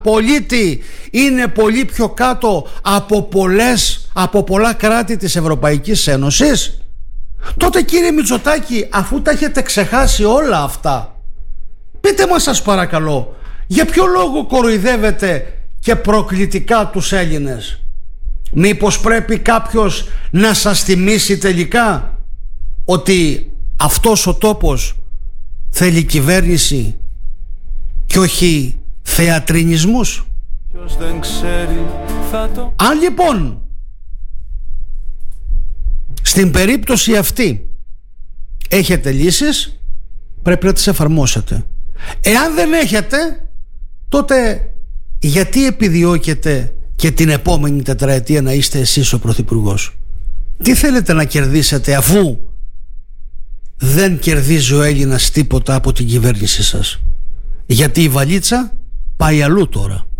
πολίτη είναι πολύ πιο κάτω από πολλά κράτη της Ευρωπαϊκής Ένωσης, τότε κύριε Μητσοτάκη, αφού τα έχετε ξεχάσει όλα αυτά, πείτε μας σας παρακαλώ, για ποιο λόγο κοροϊδεύετε και προκλητικά τους Έλληνες? Μήπως πρέπει κάποιος να σας θυμίσει τελικά ότι αυτός ο τόπος θέλει κυβέρνηση και όχι θεατρινισμούς? Αν λοιπόν στην περίπτωση αυτή έχετε λύσεις, πρέπει να τις εφαρμόσετε. Εάν δεν έχετε, τότε γιατί επιδιώκετε και την επόμενη τετραετία να είστε εσείς ο πρωθυπουργός? Τι θέλετε να κερδίσετε, αφού δεν κερδίζει ο Έλληνας τίποτα από την κυβέρνηση σας? Γιατί η βαλίτσα πάει αλλού τώρα.